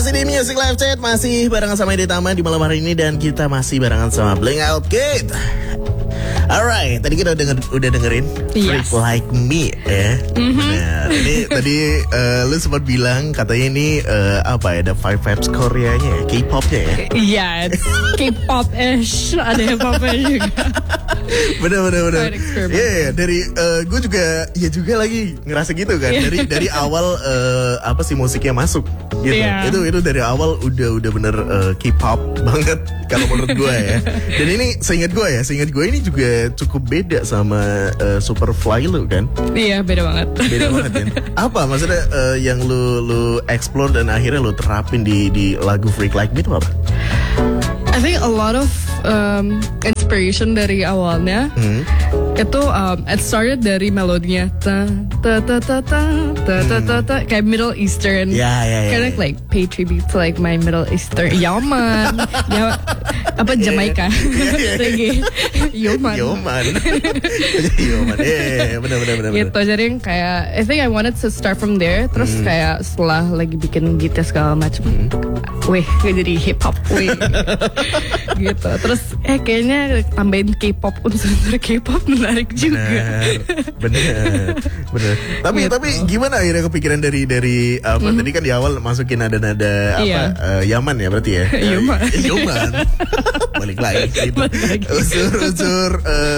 Masih di Music Live Chat, masih barengan sama Ide Tama di malam hari ini, dan kita masih barengan sama Blink Out Kid. Alright, tadi kita udah dengerin Freak Like Me ya. Nah, ini tadi lu sempat bilang katanya ini apa ya, ada Five Vibes Koreanya ya, K-popnya ya. Iya, K-pop-ish, ada hip-hopnya juga. Bener. Iya, dari gue juga lagi ngerasa gitu kan. Dari awal apa sih musiknya masuk gitu. Itu dari awal udah bener K-pop banget kalau menurut gue ya. Dan ini seingat gue ini juga cukup beda sama Superfly lu kan. Iya, beda banget kan. Apa maksudnya yang lu explore dan akhirnya lu terapin di lagu Freak Like Me itu apa? I think a lot of inspiration dari awalnya itu it started dari melodinya ta ta ta ta ta ta ta ta ta, kayak Middle Eastern. Kind of like pay tribute to like my Middle Eastern Yaman. Apa Jamaica. Reggae. Yaman. Benar. Gitu, jadi yang kayak I think I wanted to start from there. Terus kayak setelah lagi bikin gitar segala macam, jadi hip hop gitu. Terus kayaknya tambahin K-pop, unsur K-pop menarik juga. Bener. Tapi gimana akhirnya kepikiran dari apa tadi kan di awal masukin nada-nada apa Yaman ya berarti ya. Yaman. Balik lagi. Unsur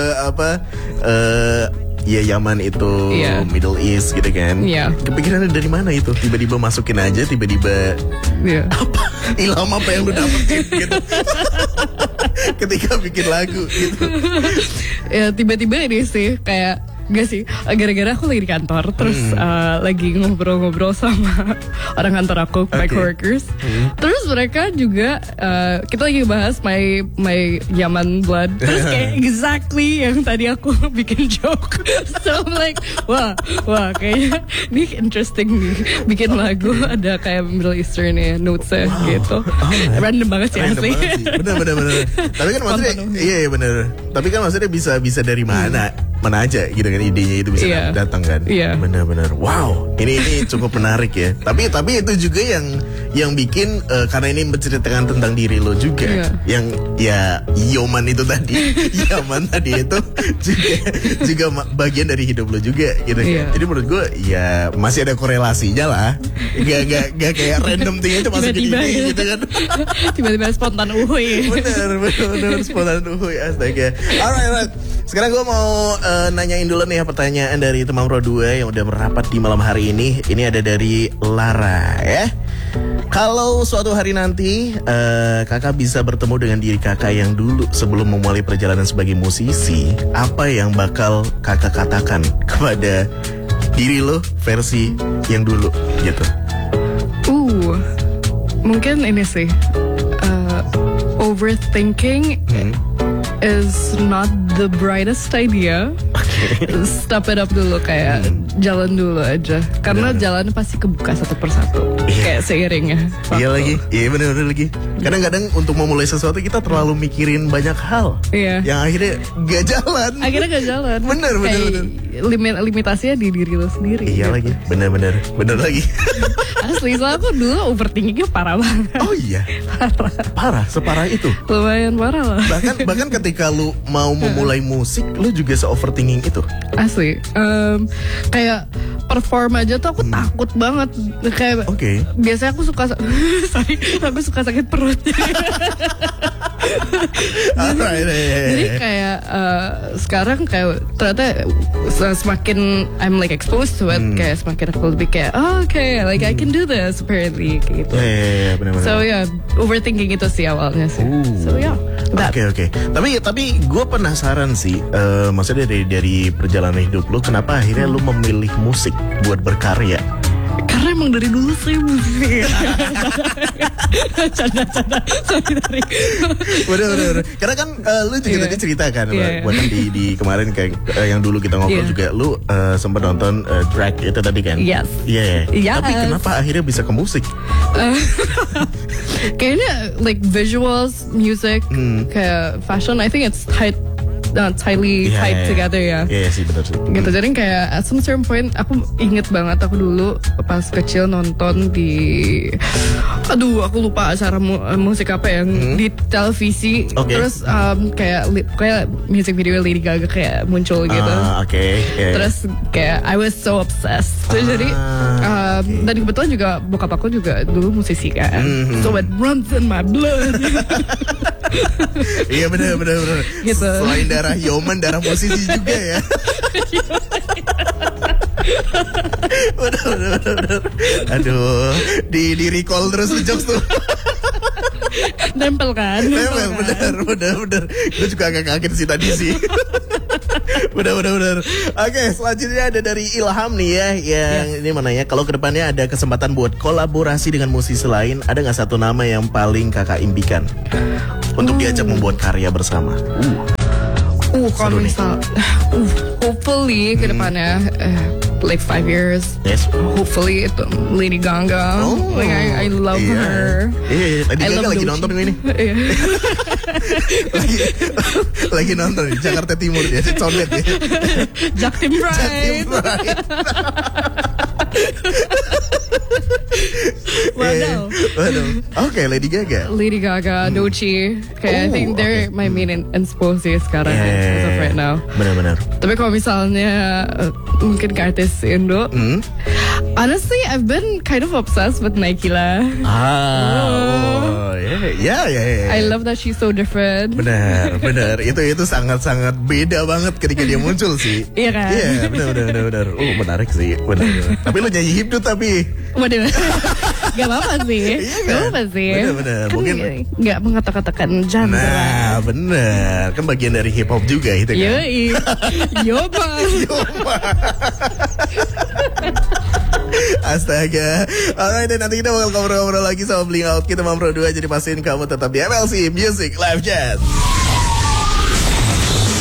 ya Yaman itu Middle East gitu kan. Kepikirannya dari mana itu? Tiba-tiba masukin aja, tiba-tiba apa? Ilham apa yang lu dapetin gitu? Ketika bikin lagu gitu. Ya tiba-tiba ini sih kayak gak sih, gara-gara aku lagi di kantor terus lagi ngobrol-ngobrol sama orang kantor aku, my coworkers. Terus mereka juga kita lagi bahas my Yaman blood. Terus kayak exactly yang tadi aku bikin joke. So I'm like, wah kayaknya ini interesting nih, bikin lagu ada kayak Middle Eastern ya notesnya gitu. Random banget sih asli. Bener. Tapi kan maksudnya iya bener. Tapi kan maksudnya bisa dari mana aja gitu kan, idenya itu bisa datang kan. Benar. Wow, ini cukup menarik ya. Tapi itu juga yang bikin karena ini menceritakan tentang diri lo juga. Yang ya Yaman itu tadi itu juga bagian dari hidup lo juga gitu. Jadi menurut gue ya masih ada korelasinya lah. Gak kayak random thing aja masukin ini gitu kan. Tiba-tiba spontan uhuy. Bener spontan uhuy, astaga. Alright. Sekarang gue mau nanyain dulu nih pertanyaan dari teman Pro 2 yang udah merapat di malam hari ini. Ini ada dari Lara ya. Kalau suatu hari nanti kakak bisa bertemu dengan diri kakak yang dulu sebelum memulai perjalanan sebagai musisi, apa yang bakal kakak katakan kepada diri lo versi yang dulu gitu? Mungkin ini sih overthinking is not the brightest idea. Stop it up dulu, kayak jalan dulu aja. Karena jalan pasti kebuka satu persatu. Kayak seiringnya. Iya lagi, iya bener lagi. Kadang-kadang untuk memulai sesuatu kita terlalu mikirin banyak hal. Yang akhirnya gak jalan. Bener. Limitasinya di diri lo sendiri. Iya lagi, bener lagi. Asli, soalnya aku dulu overthinkingnya parah banget. Oh iya? Parah, separah itu? Lumayan parah lah. Bahkan ketika lu mau memulai musik, lu juga se-overthinking itu? Asli, kayak perform aja tuh aku takut banget. Kayak biasanya aku suka sakit perut. Jadi kayak sekarang kayak ternyata semakin I'm like exposed to it, kayak semakin aku lebih kayak like I can do this apparently kayak gitu. Benar-benar. So overthinking itu sih awalnya sih. So Oke. Tapi gue penasaran sih, maksudnya dari perjalanan hidup lu, kenapa akhirnya lu memilih musik buat berkarya? Karena emang dari dulu saya musik. Canda. Bener. Karena kan lu juga tadi cerita kan, bahkan di kemarin kayak yang dulu kita ngobrol juga, lu sempat nonton drag itu tadi kan? Yes. Tapi kenapa akhirnya bisa ke musik? Kayaknya like visuals, music, kayak fashion, I think it's tied tightly tied together ya. Iya sih benar sih. Gitu, jadi kayak at some certain point aku inget banget aku dulu pas kecil nonton di, aduh aku lupa acara musik apa yang di televisi. Terus kayak music video Lady Gaga kayak muncul gitu. Terus kayak I was so obsessed. Jadi dan kebetulan juga bokap aku juga dulu musisi kan. So it runs in my blood. Iya benar. Gitu. Selain darah Yoman, darah musisi juga ya. Benar. Aduh, di recall terus jokes tuh. Nempel kan? Bener. Gue juga agak kaget sih tadi sih. Bener. Oke, selanjutnya ada dari Ilham nih ya, yang ini menanya kalau kedepannya ada kesempatan buat kolaborasi dengan musisi lain, ada nggak satu nama yang paling kakak impikan untuk diajak membuat karya bersama? Kalau misal, hopefully kedepannya like 5 years. Yes. Hopefully itu Lady Gaga. Like I love her. Iya. Lady Gaga lagi nonton ini. lagi nonton di Jakarta Timur dia, condet ya. Jaktim Pride. Waduh. Oke, Lady Gaga, Doechii. I think they're my main inspo sih sekarang as of right now. Benar. Tapi kalau misalnya mungkin ke artis Indo, honestly I've been kind of obsessed with Naikila. I love that she's so different. Benar. Itu sangat beda banget ketika dia muncul sih. Iya kan? Iya, benar. Menarik sih. Benar. Tapi lo nyanyi hipnot tapi. Waduh. Gak apa-apa sih. Benar. Kan Mungkin gak mengatakan genre. Nah, benar. Kan bagian dari hip hop juga itu kan. Yoba. Astaga. Alright, dan nanti kita bakal ngobrol-ngobrol lagi sama Bling Out. Kita mau berdua, jadi pastiin kamu tetap di MLC Music Live Chat.